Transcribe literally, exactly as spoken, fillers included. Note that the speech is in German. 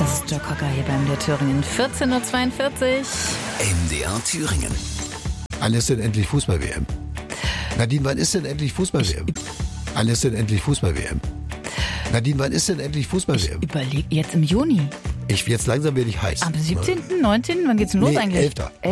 ist Joe Cocker hier beim der Thüringen. vierzehn Uhr zweiundvierzig. M D R Thüringen. Wann ist denn endlich Fußball-W M? Nadine, wann ist denn endlich Fußball-W M? Wann ist denn endlich Fußball-W M? Nadine, wann ist denn endlich Fußball-W M? Überleg, jetzt im Juni. Ich, jetzt langsam werde ich heiß. Am siebzehnten, neunzehnten Wann geht's denn los nee, eigentlich? elfter